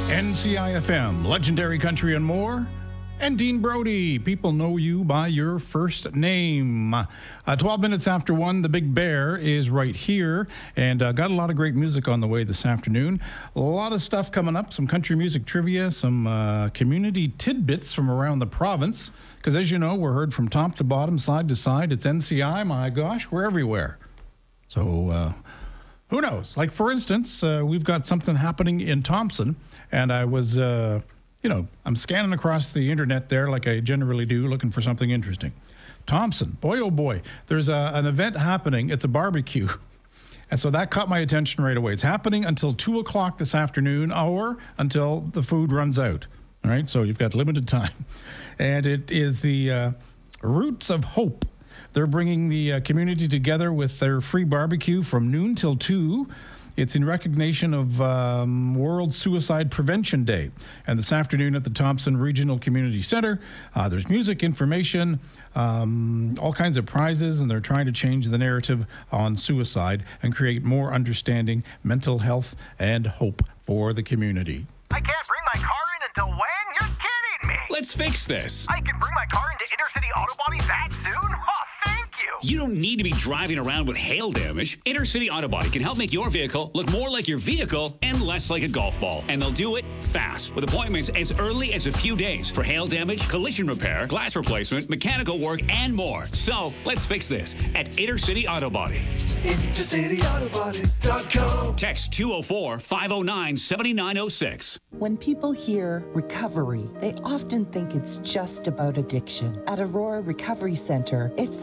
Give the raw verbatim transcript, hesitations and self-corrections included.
N C I F M, Legendary Country and More, and Dean Brody. People know you by your first name. Uh, twelve minutes after one, the Big Bear is right here, and uh, got a lot of great music on the way this afternoon. A lot of stuff coming up, some country music trivia, some uh, community tidbits from around the province, because as you know, we're heard from top to bottom, side to side. It's N C I, my gosh, we're everywhere. So, uh, who knows? Like, for instance, uh, we've got something happening in Thompson, and I was, uh, you know, I'm scanning across the internet there like I generally do, looking for something interesting. Thompson, boy, oh boy, there's a, an event happening. It's a barbecue. And so that caught my attention right away. It's happening until two o'clock this afternoon or until the food runs out. All right, so you've got limited time. And it is the uh, Roots of Hope. They're bringing the uh, community together with their free barbecue from noon till two. It's in recognition of um, World Suicide Prevention Day. And this afternoon at the Thompson Regional Community Center, uh, there's music, information, um, all kinds of prizes, and they're trying to change the narrative on suicide and create more understanding, mental health, and hope for the community. I can't bring my car in until when? You're kidding me! Let's fix this. I can bring my car into Intercity Auto Body that soon? Oh, thank you! You don't need to be driving around with hail damage. Intercity Auto Body can help make your vehicle look more like your vehicle and less like a golf ball. And they'll do it fast, with appointments as early as a few days for hail damage, collision repair, glass replacement, mechanical work, and more. So, let's fix this at Intercity Auto Body. Intercity Auto Body dot com. Text two oh four, five oh nine, seven nine oh six. When people hear recovery, they often think it's just about addiction. At Aurora Recovery Center, it's